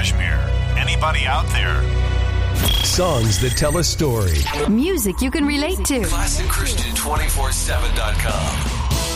Kashmir. Anybody out there? Songs that tell a story. Music you can relate to. ClassicChristian247.com.